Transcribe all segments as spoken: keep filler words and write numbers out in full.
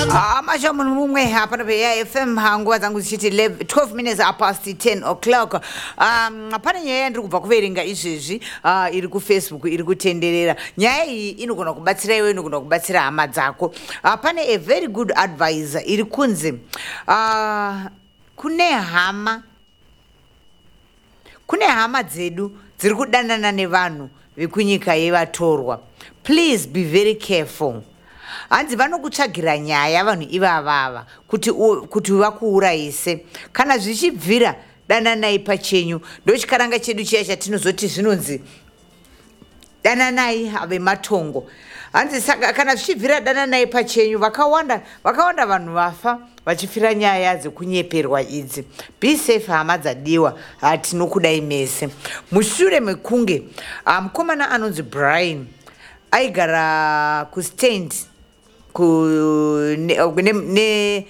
Amasha mumwe hapa na F M hangu zangu zichiti twelve minutes past ten o'clock. Um apana nyaya ndiri kubva kuverenga izvezvi uh, iri ku Facebook iri kutenderera. Nyaya iyi inogona kubatsira iwe inogona kubatsira hama dzako. Uh, pane a very good advisor iri kunzi uh, kune hama kune hama dzedu dziri kudanana nevanhu vekunyika yevatorwa. Please be very careful. Hanzi vanokutsvagira nyaya vanhu ivavava kuti kuti vakuurayise kana zvichibvira dananai pachenyu. Ndochikaranga chedu chiya chatinozoti zvinonzi dananai ave matongo. Hanzi saka kana zvichibvira dananai pachenyu vakawanda vakawanda vanhu vafa vachifira nyaya dzekunyeperwa idzi. Be safe hama dzadiwa, tinokudai mese. Mushure mekunge mukomana anonzi Brian aigara kustand ku ne ne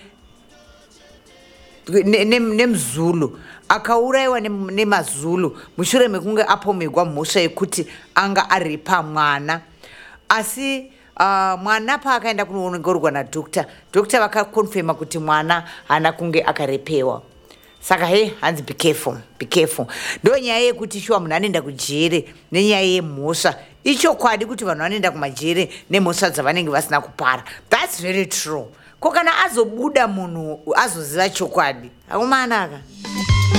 ne nemzulu akauraiwa nemazulu mushure mekunge apomegwa mhosva yekuti anga aripa mwana. Asi uh, mwana paakaenda kunoongororwa nadokta, dokta vakakonfirma kuti mwana hana kunge akarepewa. Saka he hanzi be careful, be careful. Ndo nyaya yekuti shuwa munhu anoenda kujere nenyaya yemhosva. Ichokwadi kuti vanhu vanoenda kumajere nemhosva dzavanenge vasina kupara. That's very true. Ko kana azobuda munhu azoziva chokwadi. Akumanaka.